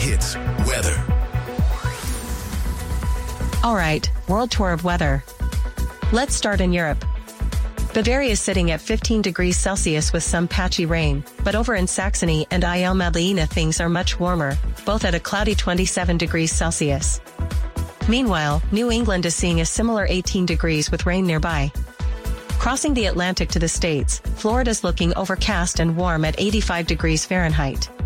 Hits weather. All right, world tour of weather. Let's start in Europe. Bavaria is sitting at 15 degrees Celsius with some patchy rain, but over in Saxony and Il Madleina things are much warmer, both at a cloudy 27 degrees Celsius. Meanwhile, New England is seeing a similar 18 degrees with rain nearby. Crossing the Atlantic to the States, Florida's looking overcast and warm at 85 degrees Fahrenheit.